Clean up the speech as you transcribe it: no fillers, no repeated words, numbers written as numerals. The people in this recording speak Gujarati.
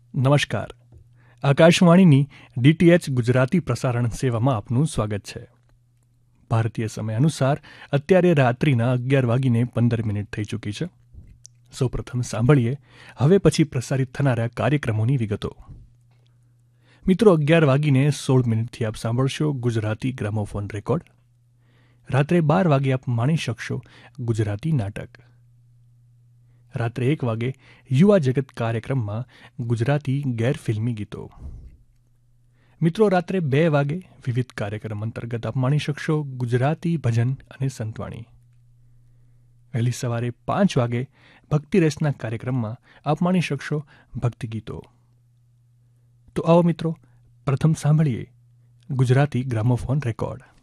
નમસ્કાર. આકાશવાણીની ડીટીએચ ગુજરાતી પ્રસારણ સેવામાં આપનું સ્વાગત છે. ભારતીય સમય અનુસાર અત્યારે રાત્રિના 11:15 થઈ ચૂકી છે. સૌપ્રથમ સાંભળીએ હવે પછી પ્રસારિત થનારા કાર્યક્રમોની વિગતો. મિત્રો, 11:16 આપ સાંભળશો ગુજરાતી ગ્રામોફોન રેકોર્ડ. રાત્રે 12 વાગે આપ માણી શકશો ગુજરાતી નાટક. રાત્રે 1 વાગે યુવા જગત કાર્યક્રમમાં ગુજરાતી ગેરફિલ્મી ગીતો. મિત્રો, રાત્રે 2 વાગે વિવિધ કાર્યક્રમ અંતર્ગત આપ માણી શકશો ગુજરાતી ભજન અને સંતવાણી. વહેલી સવારે 5 વાગે ભક્તિ રેસના કાર્યક્રમમાં આપ માણી શકશો ભક્તિ ગીતો. તો આવો મિત્રો, પ્રથમ સાંભળીએ ગુજરાતી ગ્રામોફોન રેકોર્ડ.